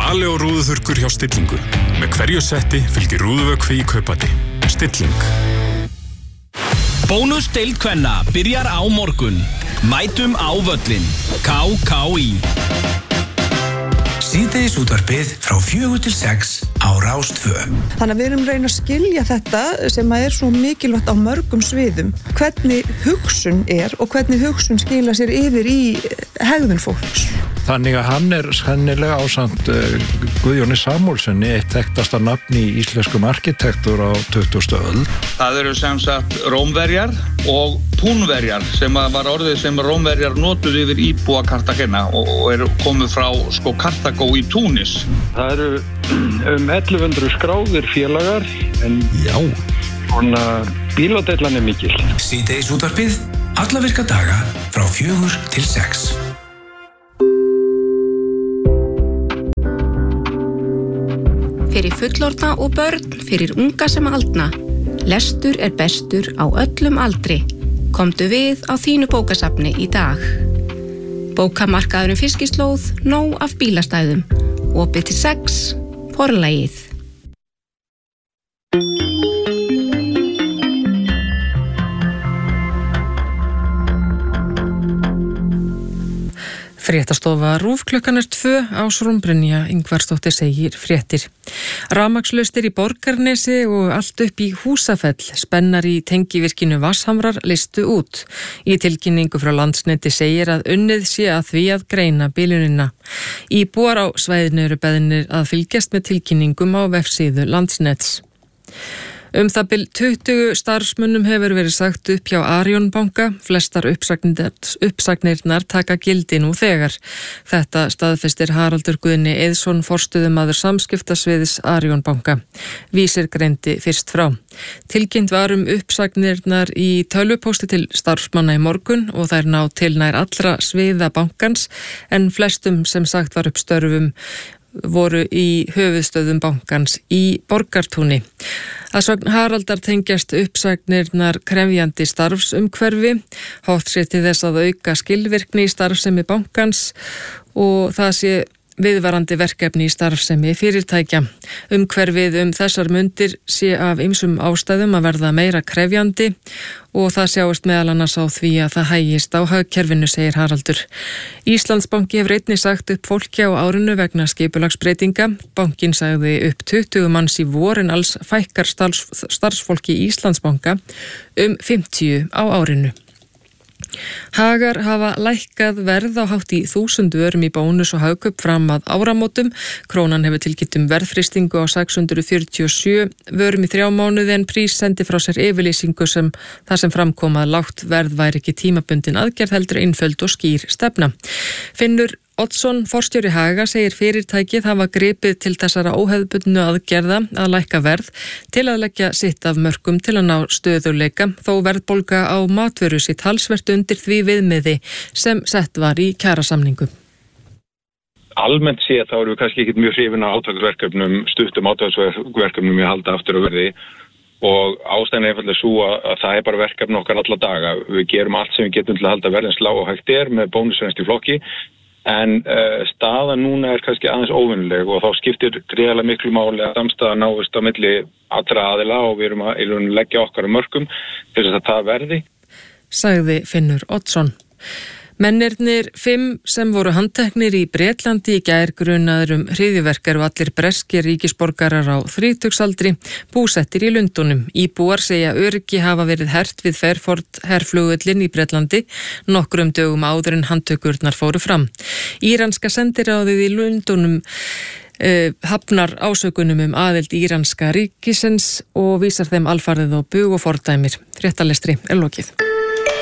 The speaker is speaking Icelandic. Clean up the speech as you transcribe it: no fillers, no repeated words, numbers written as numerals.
Svali og rúðuþurrkur hjá Stillingu. Með hverju setti fylgir rúðuvökvi í kaupati. Stilling. Bónusdeild kvenna byrjar á morgun. Mætum á völlinn. KKÍ. Síðdegis útvarpið frá 4 til 6 á Rás 2. Þannig að við erum reyna að skilja þetta sem að er svo mikilvægt á mörgum sviðum. Hvernig hugsun er og hvernig hugsun skila sér yfir í hegðun fólks. Þannig að hann er sennilega ásamt Guðjóni Samúlsenni eitt þekktasta nafn í íslenskum arkitektur á 20. öld. Það eru sem sagt Rómverjar og Púnverjar sem var orðið sem Rómverjar notuð yfir íbúa Kartagena og eru komið frá Kartagó í Túnis. Það eru 1100 skráðir félagar en svona bíladellan er mikil. Síðdegis útvarpið alla virka daga frá 4 til 6. Fyrir fullorðna og börn, fyrir unga sem aldna. Lestur er bestur á öllum aldri. Komdu við á þínu bókasafni í dag. Bókamarkaðurinn Fiskislóð, nóg af bílastæðum. Opið til 6, Forlagið. Fréttastofa RÚV klukkan 2 Ásrún Brynja Ingvarsdóttir segir fréttir. Rafmagnslaustir í Borgarnesi og allt upp í Húsafell spennar í tengivirkinu Vatnshamrar listu út. Í tilkynningu frá Landsneti segir að unnið sé að því að greina bilunina. Íbúar á svæðinu eru beðnir að fylgjast með tilkynningum á vefsíðu Landsnets. Það bil 20 starfsmönnum hefur verið sagt upp hjá Arion banka. Flestar uppsagnirnar taka gildi nú þegar. Þetta staðfestir Haraldur Guðni Eiðsson, forstöðumaður samskiptasviðs Arion banka. Vísir greindi fyrst frá. Tilkynnt var uppsagnirnar í tölvupósti til starfsmanna í morgun og þær ná til nær allra sviða bankans en flestum sem sagt var upp störfum voru í höfuðstöðum bankans í Borgartúni. Að sögn Haraldar tengjast uppsagnirnar krefjandi starfsumhverfi, horft sé til þess að auka skilvirkni í starfsemi bankans og það sé viðvarandi verkefni í starfsemi fyrirtækja. Umhverfið þessar mundir sé af ýmsum ástæðum að verða meira krefjandi og það sjáist meðal annars á því að það hægist á hagkerfinu, segir Haraldur. Íslandsbanki hefur einnig sagt upp fólki á árinu vegna skipulagsbreytinga. Bankinn sagði upp 20 manns í vor en alls fækkar starfsfólki í Íslandsbanka 50 á árinu. Hagar hafa lækkað verð á hátt í 1000 vörum í bónus og hagkaup fram að áramótum. Krónan hefur tilkynnt verðfrystingu á 647 vörum í 3 mánuði en Prís sendi frá sér yfirlýsingu þar sem framkom að lágt verð væri ekki tímabundin aðgerð heldur einföld og skýr stefna. Finnur Oddsson, forstjóri Haga, segir fyrirtækið hafa gripið til þessara óhefðbundnu aðgerða að lækka verð til að leggja sitt af mörkum til að ná stöðuleika, þó verðbólga á matvöru sé talsvert undir því viðmiði sem sett var í kjarasamningu. Almennt séð þá erum við kannski ekki mjög hrifin af átaksverkefnum, stuttum átaksverkefnum í halda aftur á verði og ástæðan er einfaldlega svo að það er bara verkefni okkar alla daga. Við gerum allt sem við getum til að halda verðins lág og hægt með bónusvenst í flokki. En staðan núna er kannski aðeins óvinnuleg og þá skiptir gríðarlega miklu máli að samstaða náist á milli allra aðila og við erum að leggja okkar mörkum til þess að það verði. Sagði Finnur Oddsson. Mennirnir 5 sem voru handteknir í Bretlandi í gær grunaður hryðjuverk eru allir breskir ríkisborgarar á 30-aldri búsettir í Lundúnum. Íbúar segja öryggi hafa verið hert við Fairford herflugvöllinn í Bretlandi nokkrum dögum áður en handtökurnar fóru fram. Íranska sendiráðið í Lundúnum hafnar ásökunum aðild íranska ríkisins og vísar þeim alfarið á bug og fordæmir. Fréttalestri er lokið.